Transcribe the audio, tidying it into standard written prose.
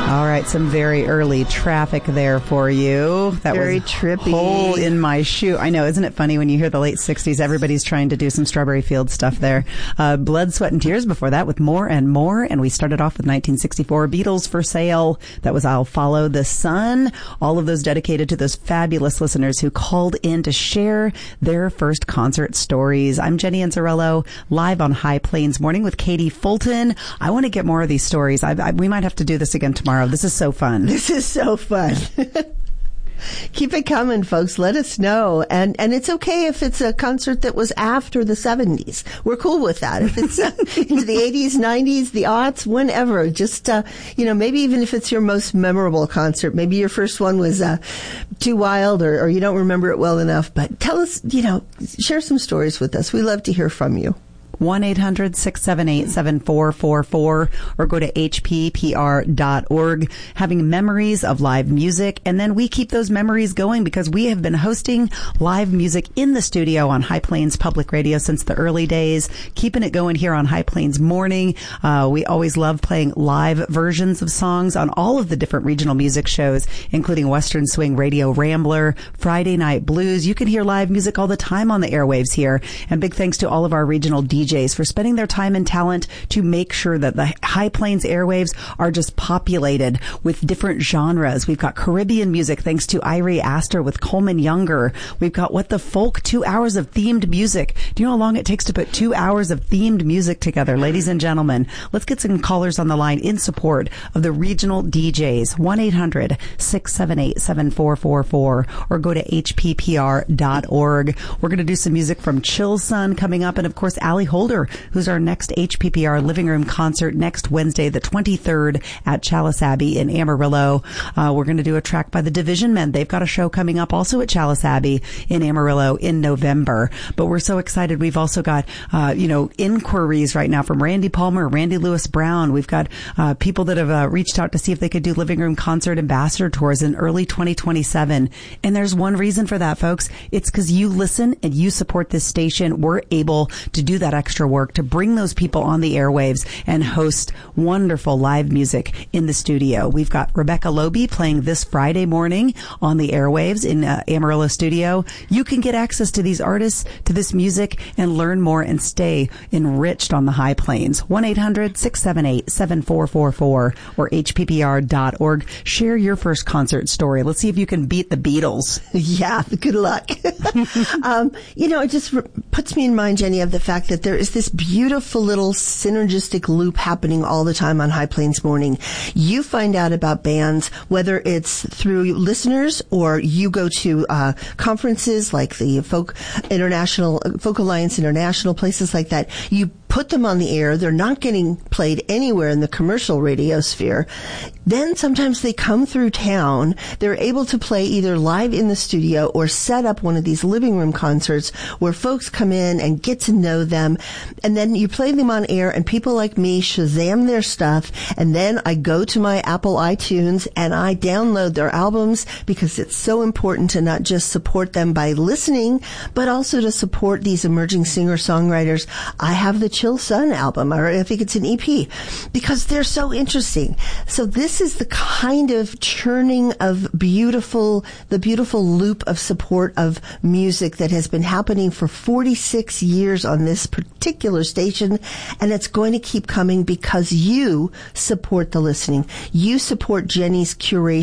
All right, some very early traffic there for you. That very was trippy. Hole in My Shoe. I know, isn't it funny when you hear the late 60s, everybody's trying to do some Strawberry Fields stuff there. Blood, Sweat, and Tears before that with More and More. And we started off with 1964, Beatles for Sale. That was I'll Follow the Sun. All of those dedicated to those fabulous listeners who called in to share their first concert stories. I'm Jenny Anzarello, live on High Plains Morning with Katie Fulton. I want to get more of these stories. We might have to do this again tomorrow. This is so fun. This is so fun. Keep it coming, folks. Let us know. And it's okay if it's a concert that was after the 70s. We're cool with that. If it's into the 80s, 90s, the aughts, whenever. Just, maybe even if it's your most memorable concert. Maybe your first one was too wild or you don't remember it well enough. But tell us, share some stories with us. We love to hear from you. 1-800-678-7444 or go to hppr.org, having memories of live music. And then we keep those memories going because we have been hosting live music in the studio on High Plains Public Radio since the early days, keeping it going here on High Plains Morning. We always love playing live versions of songs on all of the different regional music shows, including Western Swing Radio Rambler, Friday Night Blues. You can hear live music all the time on the airwaves here. And big thanks to all of our regional DJs for spending their time and talent to make sure that the High Plains airwaves are just populated with different genres. We've got Caribbean music thanks to Irie Astor with Coleman Younger. We've got What the Folk, 2 hours of themed music. Do you know how long it takes to put 2 hours of themed music together? Ladies and gentlemen, let's get some callers on the line in support of the regional DJs. 1-800-678-7444 or go to hppr.org. We're going to do some music from Chill Sun coming up, and of course Allie Holder, who's our next HPPR Living Room concert next Wednesday, the 23rd at Chalice Abbey in Amarillo. We're going to do a track by the Division Men. They've got a show coming up also at Chalice Abbey in Amarillo in November. But we're so excited. We've also got, inquiries right now from Randy Palmer, Randy Lewis Brown. We've got people that have reached out to see if they could do Living Room concert ambassador tours in early 2027. And there's one reason for that, folks. It's because you listen and you support this station. We're able to do that extra work to bring those people on the airwaves and host wonderful live music in the studio. We've got Rebecca Loby playing this Friday morning on the airwaves in Amarillo studio. You can get access to these artists, to this music, and learn more and stay enriched on the High Plains. 1-800-678-7444 or hppr.org. Share your first concert story. Let's see if you can beat the Beatles. Yeah, good luck. It just puts me in mind, Jenny, of the fact that there is this beautiful little synergistic loop happening all the time on High Plains Morning. You find out about bands, whether it's through listeners or you go to conferences like the Folk Alliance International, places like that. You put them on the air. They're not getting played anywhere in the commercial radio sphere. Then sometimes they come through town. They're able to play either live in the studio or set up one of these living room concerts where folks come in and get to know them. And then you play them on air and people like me Shazam their stuff. And then I go to my Apple iTunes and I download their albums because it's so important to not just support them by listening, but also to support these emerging singer-songwriters. I have the Chill Sun album, or I think it's an EP, because they're so interesting. So this is the kind of churning of the beautiful loop of support of music that has been happening for 46 years on this particular station, and it's going to keep coming because you support the listening. You support Jenny's curation